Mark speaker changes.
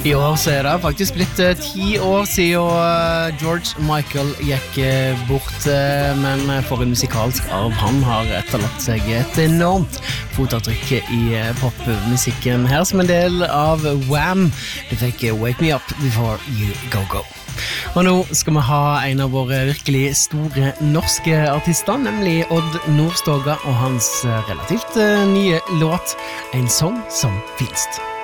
Speaker 1: I år så det faktisk blitt 10 år siden George Michael gikk bort, men for en musikalsk arv han har etterlatt seg et enormt fotavtrykk I popmusikken her som en del av Wham! Det fikk Wake Me Up Before You Go Go. Og nå skal vi ha en av våre virkelig store norske artister, nemlig Odd Nordstoga og hans relativt nye låt «En sång som finst».